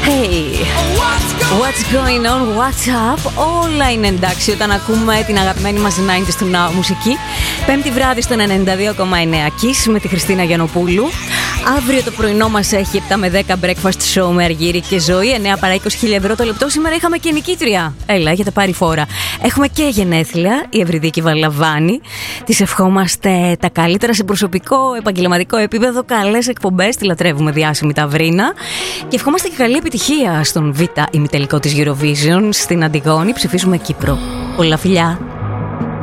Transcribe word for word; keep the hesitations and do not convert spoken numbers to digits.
Hey, what's going on, what's up? Όλα είναι εντάξει όταν ακούμε την αγαπημένη μας ενενήντα του Now μουσική. Πέμπτη βράδυ στον ενενήντα δύο κόμμα εννέα Kiss με τη Χριστίνα Γιαννοπούλου. Αύριο το πρωινό μας έχει επτά με δέκα breakfast show με Αργύρη και Ζωή. εννέα παρά είκοσι χιλιάδες ευρώ το λεπτό. Σήμερα είχαμε και νικήτρια. Έλα, έχετε πάρει φόρα. Έχουμε και γενέθλια, η Ευρυδίκη Βαλαβάνη. Της ευχόμαστε τα καλύτερα σε προσωπικό, επαγγελματικό επίπεδο. Καλές εκπομπές, τη λατρεύουμε διάσημη Ταυρίνα. Και ευχόμαστε και καλή επιτυχία στον Β ημιτελικό της Eurovision στην Αντιγόνη. Ψηφίζουμε Κύπρο. Πολλά φιλιά.